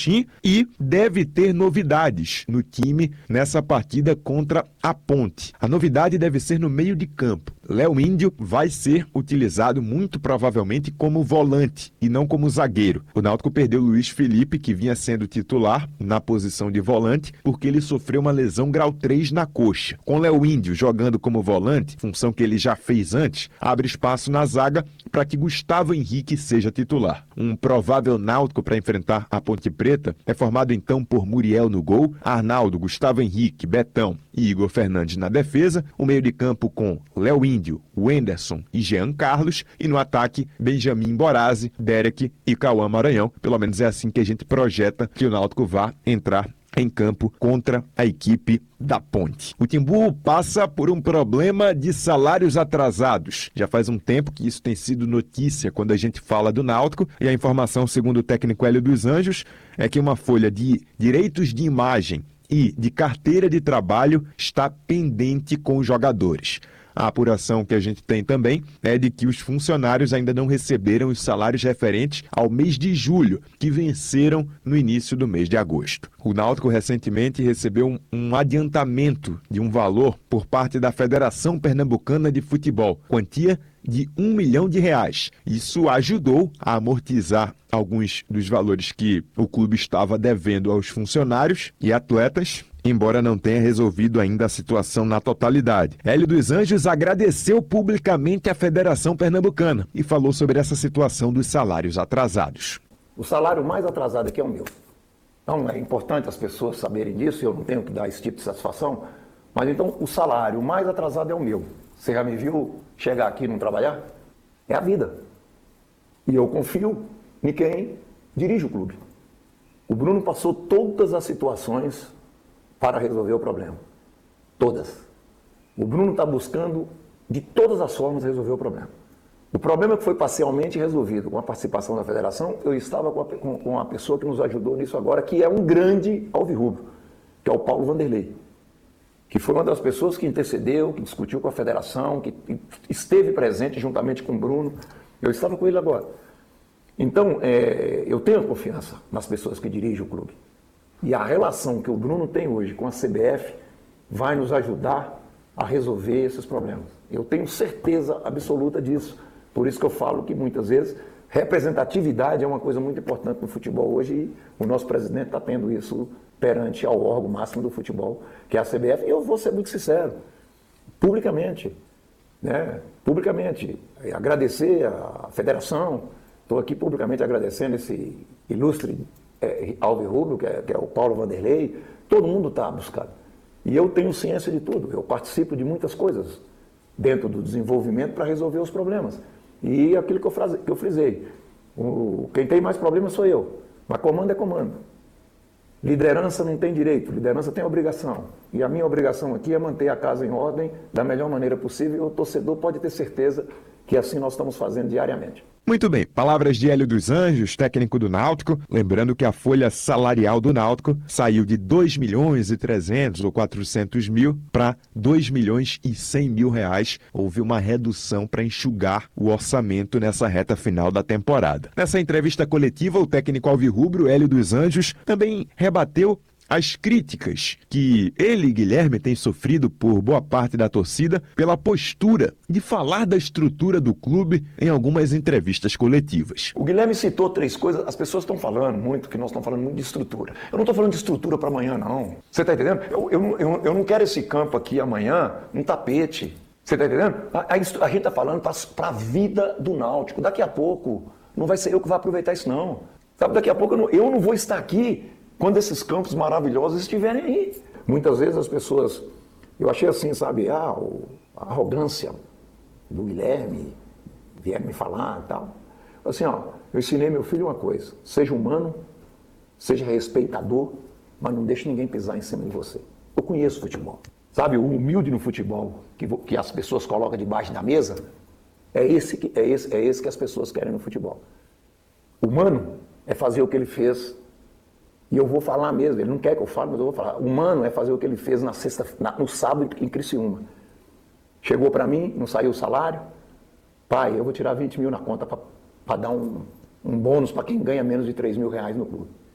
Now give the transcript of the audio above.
Erechim e deve ter novidades no time nessa partida contra a Ponte. A novidade deve ser no meio de campo. Léo Índio vai ser utilizado muito provavelmente como volante e não como zagueiro. O Náutico perdeu Luiz Felipe, que vinha sendo titular na posição de volante, porque ele sofreu uma lesão grau 3 na coxa. Com Léo Índio jogando como volante, função que ele já fez antes, abre espaço na zaga para que Gustavo Henrique seja titular. Um provável Náutico para enfrentar a Ponte Preta é formado então por Muriel no gol, Arnaldo, Gustavo Henrique, Betão e Igor Fernandes na defesa, o meio de campo com Léo Índio, Wenderson e Jean Carlos, e no ataque Benjamin Borazzi, Derek e Cauã Maranhão. Pelo menos é assim que a gente projeta que o Náutico vá entrar em campo contra a equipe da Ponte. O Timbu passa por um problema de salários atrasados. Já faz um tempo que isso tem sido notícia quando a gente fala do Náutico, e a informação, segundo o técnico Hélio dos Anjos, é que uma folha de direitos de imagem e de carteira de trabalho está pendente com os jogadores. A apuração que a gente tem também é de que os funcionários ainda não receberam os salários referentes ao mês de julho, que venceram no início do mês de agosto. O Náutico recentemente recebeu um adiantamento de um valor por parte da Federação Pernambucana de Futebol, quantia de R$1 milhão. Isso ajudou a amortizar alguns dos valores que o clube estava devendo aos funcionários e atletas, embora não tenha resolvido ainda a situação na totalidade. Hélio dos Anjos agradeceu publicamente à Federação Pernambucana e falou sobre essa situação dos salários atrasados. O salário mais atrasado aqui é o meu. Então é importante as pessoas saberem disso, eu não tenho que dar esse tipo de satisfação, mas então o salário mais atrasado é o meu. Você já me viu chegar aqui e não trabalhar? É a vida. E eu confio em quem dirige o clube. O Bruno passou todas as situações para resolver o problema. Todas. O Bruno está buscando, de todas as formas, resolver o problema. O problema que foi parcialmente resolvido com a participação da federação, eu estava com a pessoa que nos ajudou nisso agora, que é um grande alvirrubro, que é o Paulo Vanderlei, que foi uma das pessoas que intercedeu, que discutiu com a federação, que esteve presente juntamente com o Bruno. Eu estava com ele agora. Então, eu tenho confiança nas pessoas que dirigem o clube. E a relação que o Bruno tem hoje com a CBF vai nos ajudar a resolver esses problemas. Eu tenho certeza absoluta disso. Por isso que eu falo que muitas vezes representatividade é uma coisa muito importante no futebol hoje, e o nosso presidente está tendo isso perante ao órgão máximo do futebol, que é a CBF. E eu vou ser muito sincero, publicamente, agradecer a federação. Estou aqui publicamente agradecendo esse ilustre alvirrubro, que é o Paulo Vanderlei. Todo mundo está buscando. E eu tenho ciência de tudo. Eu participo de muitas coisas dentro do desenvolvimento para resolver os problemas. E aquilo que eu frisei, quem tem mais problemas sou eu, mas comando é comando. Liderança não tem direito, liderança tem obrigação. E a minha obrigação aqui é manter a casa em ordem da melhor maneira possível, e o torcedor pode ter certeza que assim nós estamos fazendo diariamente. Muito bem, palavras de Hélio dos Anjos, técnico do Náutico, lembrando que a folha salarial do Náutico saiu de 2.300.000 ou 400.000 para 2.100.000 reais. Houve uma redução para enxugar o orçamento nessa reta final da temporada. Nessa entrevista coletiva, o técnico alvirrubro, Hélio dos Anjos, também rebateu as críticas que ele e Guilherme têm sofrido por boa parte da torcida pela postura de falar da estrutura do clube em algumas entrevistas coletivas. O Guilherme citou 3 coisas, as pessoas estão falando muito, que nós estamos falando muito de estrutura. Eu não estou falando de estrutura para amanhã, não. Você está entendendo? Eu não quero esse campo aqui amanhã, um tapete. Você está entendendo? A gente está falando para a vida do Náutico. Daqui a pouco, não vai ser eu que vou aproveitar isso, não. Sabe, daqui a pouco eu não vou estar aqui quando esses campos maravilhosos estiverem aí. Muitas vezes as pessoas, eu achei assim, sabe, a arrogância do Guilherme, vieram me falar e tal. Assim, eu ensinei meu filho uma coisa: seja humano, seja respeitador, mas não deixe ninguém pisar em cima de você. Eu conheço futebol. Sabe, o humilde no futebol, que as pessoas colocam debaixo da mesa, é esse que as pessoas querem no futebol. Humano é fazer o que ele fez. E eu vou falar mesmo, ele não quer que eu fale, mas eu vou falar. Humano é fazer o que ele fez no sábado em Criciúma. Chegou para mim, não saiu o salário. Pai, eu vou tirar 20 mil na conta para dar um bônus para quem ganha menos de 3 mil reais no clube.